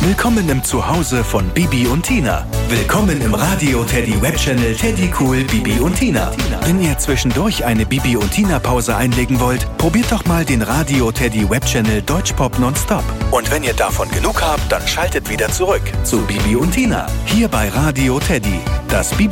Willkommen im Zuhause von Bibi und Tina. Willkommen im Radio Teddy Webchannel Teddy Cool Bibi und Tina. Wenn ihr zwischendurch eine Bibi und Tina Pause einlegen wollt, probiert doch mal den Radio Teddy Webchannel Deutschpop Nonstop. Und wenn ihr davon genug habt, dann schaltet wieder zurück zu Bibi und Tina. Hier bei Radio Teddy. Das Bibi